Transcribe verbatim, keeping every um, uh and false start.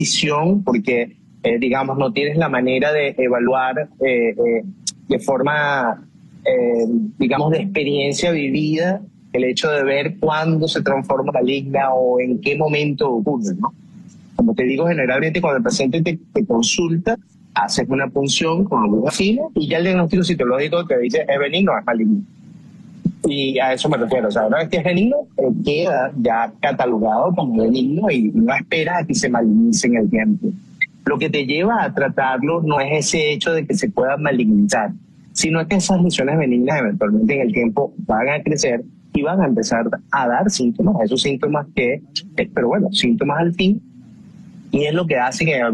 visión porque, eh, digamos, no tienes la manera de evaluar eh, eh, de forma, eh, digamos, de experiencia vivida el hecho de ver cuándo se transforma maligna o en qué momento ocurre, ¿no? Como te digo, generalmente cuando el paciente te, te consulta, haces una punción con alguna fila y ya el diagnóstico citológico te dice es benigno o es maligno. Y a eso me refiero. O sea, una vez que es benigno, eh, queda ya catalogado como benigno y no espera a que se malignice en el tiempo. Lo que te lleva a tratarlo no es ese hecho de que se pueda malignizar, sino que esas lesiones benignas eventualmente en el tiempo van a crecer y van a empezar a dar síntomas, esos síntomas que, eh, pero bueno, síntomas al fin, y es lo que hace que